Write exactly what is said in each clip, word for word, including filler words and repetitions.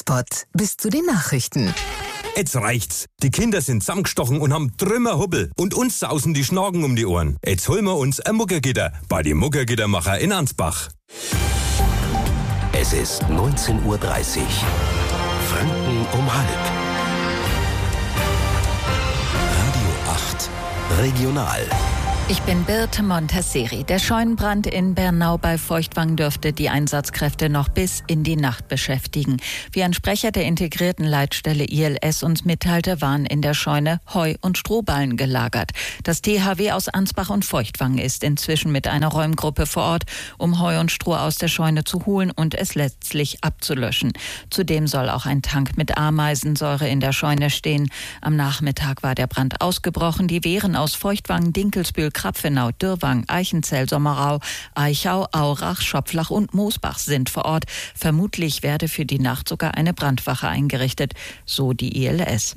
Hotspot bis zu den Nachrichten. Jetzt reicht's. Die Kinder sind zusammengestochen und haben drümmer Hubbel. Und uns sausen die Schnagen um die Ohren. Jetzt holen wir uns ein Muggergitter bei die Muggergittermacher in Ansbach. Es ist neunzehn Uhr dreißig. Franken um halb. Radio acht Regional. Ich bin Birte Montesseri. Der Scheunenbrand in Bernau bei Feuchtwangen dürfte die Einsatzkräfte noch bis in die Nacht beschäftigen. Wie ein Sprecher der integrierten Leitstelle I L S uns mitteilte, waren in der Scheune Heu- und Strohballen gelagert. Das T H W aus Ansbach und Feuchtwangen ist inzwischen mit einer Räumgruppe vor Ort, um Heu und Stroh aus der Scheune zu holen und es letztlich abzulöschen. Zudem soll auch ein Tank mit Ameisensäure in der Scheune stehen. Am Nachmittag war der Brand ausgebrochen. Die Wehren aus Feuchtwangen, Dinkelsbühl, Krapfenau, Dürrwang, Eichenzell, Sommerau, Eichau, Aurach, Schopflach und Moosbach sind vor Ort. Vermutlich werde für die Nacht sogar eine Brandwache eingerichtet, so die I L S.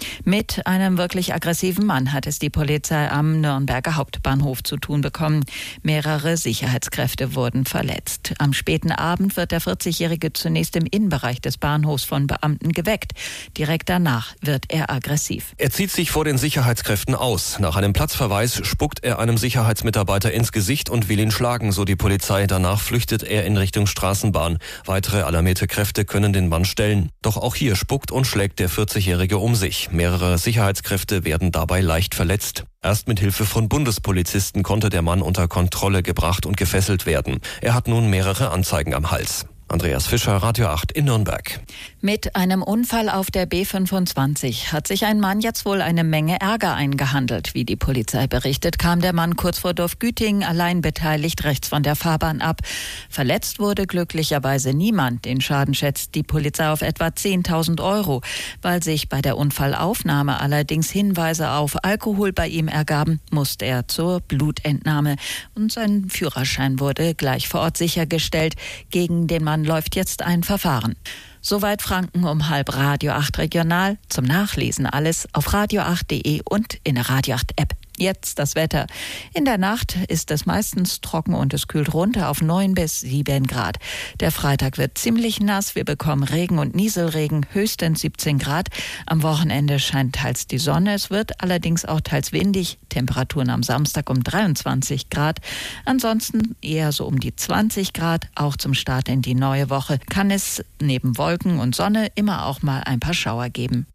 Mit einem wirklich aggressiven Mann hat es die Polizei am Nürnberger Hauptbahnhof zu tun bekommen. Mehrere Sicherheitskräfte wurden verletzt. Am späten Abend wird der vierzigjährige zunächst im Innenbereich des Bahnhofs von Beamten geweckt. Direkt danach wird er aggressiv. Er zieht sich vor den Sicherheitskräften aus. Nach einem Platzverweis spuckt er einem Sicherheitsmitarbeiter ins Gesicht und will ihn schlagen, so die Polizei. Danach flüchtet er in Richtung Straßenbahn. Weitere alarmierte Kräfte können den Mann stellen. Doch auch hier spuckt und schlägt der vierzigjährige um sich. Mehrere Sicherheitskräfte werden dabei leicht verletzt. Erst mit Hilfe von Bundespolizisten konnte der Mann unter Kontrolle gebracht und gefesselt werden. Er hat nun mehrere Anzeigen am Hals. Andreas Fischer, Radio acht in Nürnberg. Mit einem Unfall auf der B fünfundzwanzig hat sich ein Mann jetzt wohl eine Menge Ärger eingehandelt. Wie die Polizei berichtet, kam der Mann kurz vor Dorfgütingen allein beteiligt rechts von der Fahrbahn ab. Verletzt wurde glücklicherweise niemand. Den Schaden schätzt die Polizei auf etwa zehntausend Euro. Weil sich bei der Unfallaufnahme allerdings Hinweise auf Alkohol bei ihm ergaben, musste er zur Blutentnahme. Und sein Führerschein wurde gleich vor Ort sichergestellt. Gegen den Mann läuft jetzt ein Verfahren. Soweit Franken um halb, Radio acht Regional. Zum Nachlesen alles auf radio acht punkt de und in der Radio acht App. Jetzt das Wetter. In der Nacht ist es meistens trocken und es kühlt runter auf neun bis sieben Grad. Der Freitag wird ziemlich nass. Wir bekommen Regen und Nieselregen, höchstens siebzehn Grad. Am Wochenende scheint teils die Sonne. Es wird allerdings auch teils windig. Temperaturen am Samstag um dreiundzwanzig Grad. Ansonsten eher so um die zwanzig Grad. Auch zum Start in die neue Woche kann es neben Wolken und Sonne immer auch mal ein paar Schauer geben.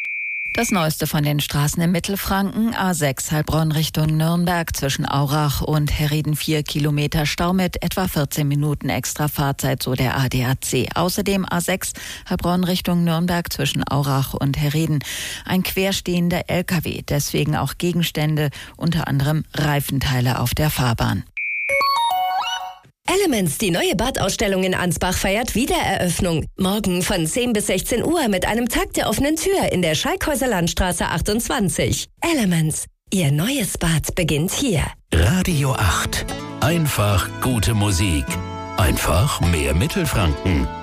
Das Neueste von den Straßen im Mittelfranken. A sechs Heilbronn Richtung Nürnberg zwischen Aurach und Herrieden vier Kilometer Stau mit etwa vierzehn Minuten extra Fahrzeit, so der A D A C. Außerdem A sechs Heilbronn Richtung Nürnberg zwischen Aurach und Herrieden. Ein querstehender L K W, deswegen auch Gegenstände, unter anderem Reifenteile auf der Fahrbahn. Elements, die neue Badausstellung in Ansbach, feiert Wiedereröffnung. Morgen von zehn bis sechzehn Uhr mit einem Tag der offenen Tür in der Schalkhäuser Landstraße achtundzwanzig. Elements, Ihr neues Bad beginnt hier. Radio acht. Einfach gute Musik. Einfach mehr Mittelfranken.